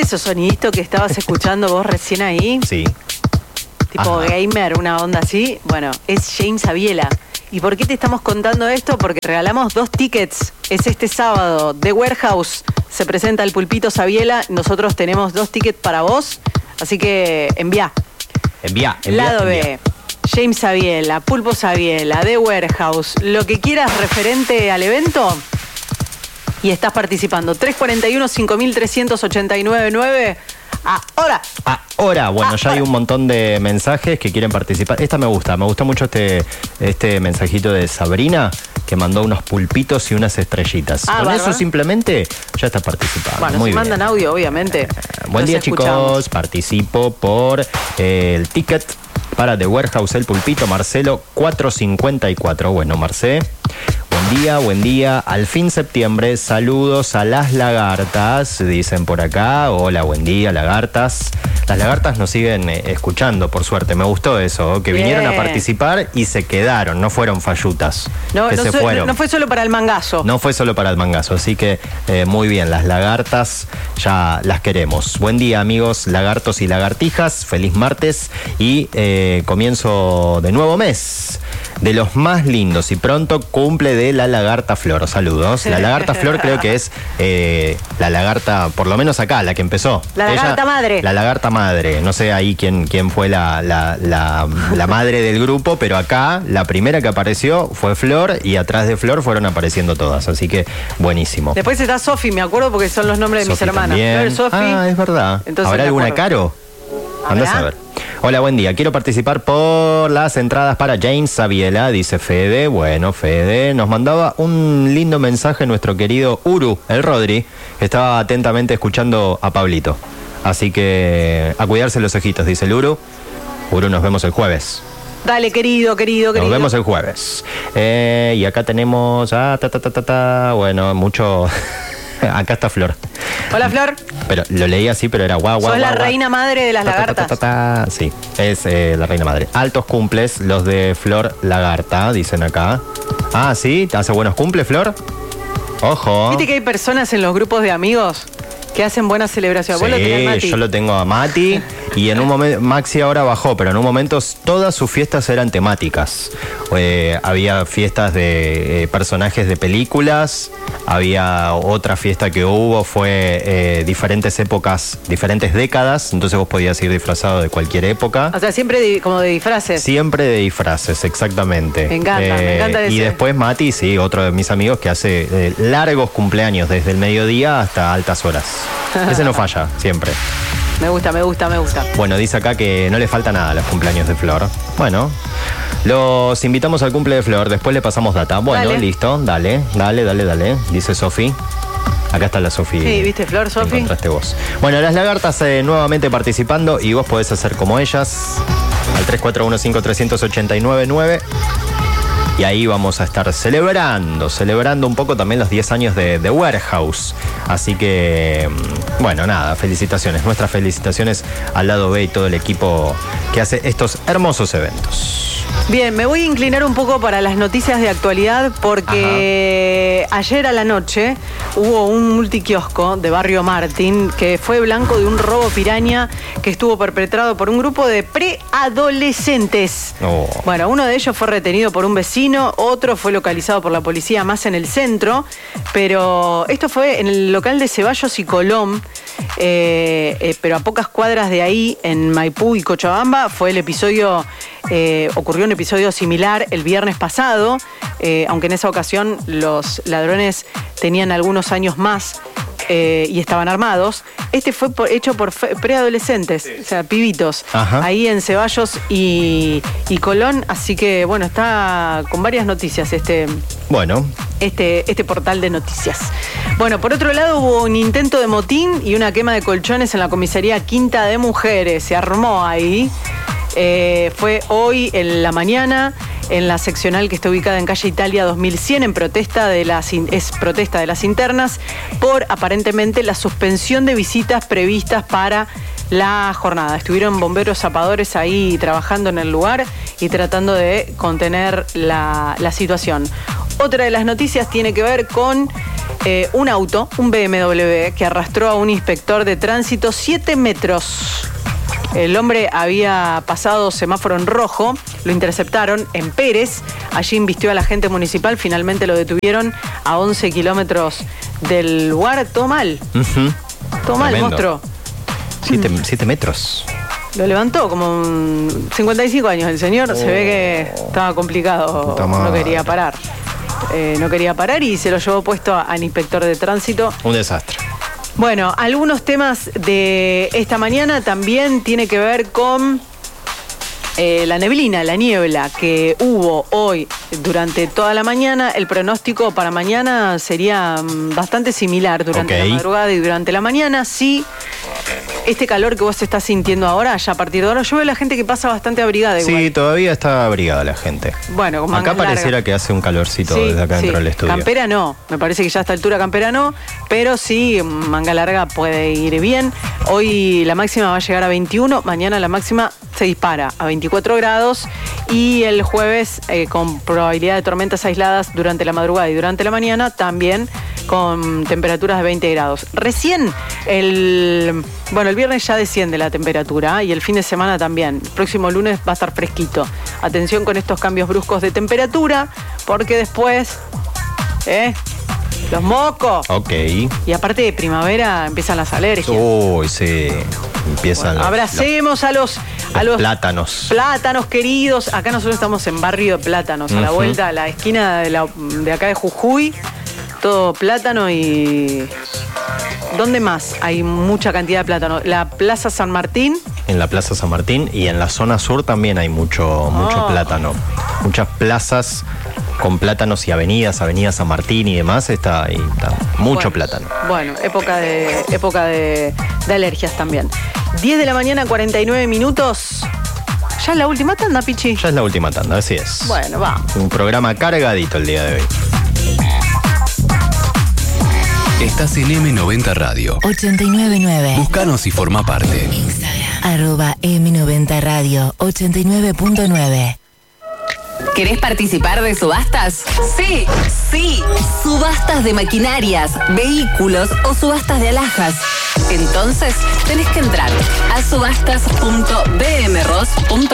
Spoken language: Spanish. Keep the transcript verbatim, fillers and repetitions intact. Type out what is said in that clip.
esos soniditos que estabas escuchando vos recién ahí? Sí. Tipo Ajá. gamer, una onda así. Bueno, es James Aviela. ¿Y por qué te estamos contando esto? Porque regalamos dos tickets. Es este sábado. The Warehouse se presenta el Pulpito Sabiela. Nosotros tenemos dos tickets para vos. Así que envía. Envía, envía. Lado envía. B. James Aviela, Pulpo Sabiela, The Warehouse. Lo que quieras referente al evento. Y estás participando. tres cuatro uno, cinco tres ocho nueve nueve. Ahora. Ahora, bueno, Ah, ya hay un montón de mensajes que quieren participar. Esta me gusta, me gustó mucho este, este mensajito de Sabrina, que mandó unos pulpitos y unas estrellitas. Ah, Con bárbaro. eso simplemente ya está participando. Bueno, Muy si bien. mandan audio, obviamente. Eh, buen los día, escuchamos. chicos. Participo por eh, el ticket para The Warehouse, el Pulpito, Marcelo cuatro cincuenta y cuatro. Bueno, Marcé. Buen día, buen día. Al fin septiembre, saludos a las lagartas, dicen por acá. Hola, buen día, lagartas. Las lagartas nos siguen eh, escuchando, por suerte. Me gustó eso, que Bien. vinieron a participar y se quedaron, no fueron fallutas. No, que no, se so- fueron. no fue solo para el mangazo. No fue solo para el mangazo, así que eh, muy bien, las lagartas ya las queremos. Buen día, amigos lagartos y lagartijas, feliz martes y eh, comienzo de nuevo mes, de los más lindos, y pronto cumple de la lagarta Flor. Saludos. La lagarta Flor creo que es eh, la lagarta, por lo menos acá, la que empezó. La lagarta madre. La lagarta madre, no sé ahí quién, quién fue la, la, la, la madre del grupo, pero acá la primera que apareció fue Flor y atrás de Flor fueron apareciendo todas, así que buenísimo. Después está Sofi, me acuerdo porque son los nombres de mis Sofi hermanas. también. Flor, Sofi. Ah, es verdad. Entonces ¿Habrá me alguna acuerdo. Caro? Andás ¿Habrá? a ver. Hola, buen día. Quiero participar por las entradas para James Sabiela, dice Fede. Bueno, Fede. Nos mandaba un lindo mensaje nuestro querido Uru, el Rodri, que estaba atentamente escuchando a Pablito. Así que a cuidarse los ojitos, dice el Uru. Uru, nos vemos el jueves. Dale, querido, querido, querido. Nos vemos el jueves. Eh, y acá tenemos. Ah, ta, ta, ta, ta, ta. Bueno, mucho. Acá está Flor. Hola, Flor. Pero lo leí así, pero era guau, guau. Sos la guau, guau. reina madre de las Ta, ta, ta, lagartas. ta, ta, ta. Sí, es eh, la reina madre. Altos cumples, los de Flor Lagarta, dicen acá. Ah, sí, ¿hace buenos cumples, Flor? Ojo. ¿Viste que hay personas en los grupos de amigos que hacen buenas celebraciones? Vos lo tenés, Sí, Mati. yo lo tengo a Mati y en un momento, Maxi ahora bajó, pero en un momento todas sus fiestas eran temáticas. Eh, había fiestas de eh, personajes de películas, había otra fiesta que hubo, fue eh, diferentes épocas, diferentes décadas, entonces vos podías ir disfrazado de cualquier época. O sea, siempre de- como de disfraces. Siempre de disfraces, exactamente. Me encanta, me encanta Y ese. después Mati, sí, otro de mis amigos que hace eh, largos cumpleaños, desde el mediodía hasta altas horas. Ese no falla, siempre. Me gusta, me gusta, me gusta. Bueno, dice acá que no le falta nada a los cumpleaños de Flor. Bueno, los invitamos al cumple de Flor, después le pasamos data. Bueno, Dale. listo, dale, dale, dale, dale, dice Sofi. Acá está la Sofi. Sí, ¿viste, Flor, Sofi? Encontraste vos. Bueno, las lagartas eh, nuevamente participando y vos podés hacer como ellas al tres cuatro uno, cinco tres ocho nueve nueve. Y ahí vamos a estar celebrando, celebrando un poco también los diez años de, de Warehouse. Así que, mm, bueno, nada, felicitaciones. Nuestras felicitaciones al lado B y todo el equipo que hace estos hermosos eventos. Bien, me voy a inclinar un poco para las noticias de actualidad porque ayer a la noche hubo un multiquiosco de Barrio Martín que fue blanco de un robo piraña que estuvo perpetrado por un grupo de preadolescentes. Oh. Bueno, uno de ellos fue retenido por un vecino, otro fue localizado por la policía más en el centro, pero esto fue en el local de Ceballos y Colón, eh, eh, pero a pocas cuadras de ahí, en Maipú y Cochabamba, fue el episodio... Eh, ocurrió un episodio similar el viernes pasado, eh, aunque en esa ocasión los ladrones tenían algunos años más eh, y estaban armados. Este fue por- hecho por fe- preadolescentes, o sea, pibitos, Ajá. ahí en Ceballos y, y Colón. Así que, bueno, está con varias noticias este... Bueno, Este, este portal de noticias. Bueno, por otro lado hubo un intento de motín y una quema de colchones en la comisaría Quinta de Mujeres. Se armó ahí. Eh, fue hoy en la mañana en la seccional que está ubicada en calle Italia dos mil cien en protesta de las in- es protesta de las internas por aparentemente la suspensión de visitas previstas para la jornada. Estuvieron bomberos zapadores ahí trabajando en el lugar y tratando de contener la, la situación. Otra de las noticias tiene que ver con eh, un auto, un B M W, que arrastró a un inspector de tránsito siete metros. El hombre había pasado semáforo en rojo, lo interceptaron en Pérez, allí invistió a la agente municipal, finalmente lo detuvieron a once kilómetros del lugar. Todo mal, Uh-huh. todo mal, Tremendo. monstruo. Siete, siete metros. Lo levantó como un cincuenta y cinco años el señor, Oh. se ve que estaba complicado, Puta no madre. quería parar. Eh, no quería parar y se lo llevó puesto al inspector de tránsito. Un desastre. Bueno, algunos temas de esta mañana también tiene que ver con eh, la neblina, la niebla que hubo hoy durante toda la mañana. El pronóstico para mañana sería mm, bastante similar durante Ok. la madrugada y durante la mañana. Sí, este calor que vos estás sintiendo ahora, ya a partir de ahora, yo veo a la gente que pasa bastante abrigada igual. Sí, todavía está abrigada la gente. Bueno, con Acá mangas pareciera largas. que hace un calorcito Sí, desde acá sí. dentro del estudio. Campera no, me parece que ya a esta altura campera no, pero sí, manga larga puede ir bien. Hoy la máxima va a llegar a veintiuno, mañana la máxima se dispara a veinticuatro grados y el jueves eh, con probabilidad de tormentas aisladas durante la madrugada y durante la mañana también con temperaturas de veinte grados. Recién el, bueno, el viernes ya desciende la temperatura y el fin de semana también. El próximo lunes va a estar fresquito. Atención con estos cambios bruscos de temperatura porque después, ¿eh? Los mocos. Ok. Y aparte de primavera empiezan las alergias. Uy, sí. Empiezan los, Abracemos a los, los a los plátanos. plátanos queridos. Acá nosotros estamos en barrio de plátanos, a la Ujú. vuelta, a la esquina de, la, de acá de Jujuy. Todo plátano y... ¿Dónde más hay mucha cantidad de plátano? La Plaza San Martín. En la Plaza San Martín y en la zona sur también hay mucho, mucho Oh. plátano. Muchas plazas con plátanos y avenidas, Avenida San Martín y demás, está ahí, está mucho Bueno, plátano. Bueno, época de época de, de alergias también. diez de la mañana, cuarenta y nueve minutos. ¿Ya es la última tanda, Pichi? Ya es la última tanda, así es. Bueno, vamos. Un programa cargadito el día de hoy. Estás en eme noventa Radio. ochenta y nueve nueve. Búscanos y forma parte. Instagram. Arroba eme noventa Radio ochenta y nueve punto nueve. ¿Querés participar de subastas? Sí, sí. Subastas de maquinarias, vehículos o subastas de alhajas. Entonces, tenés que entrar a subastas punto b m ros punto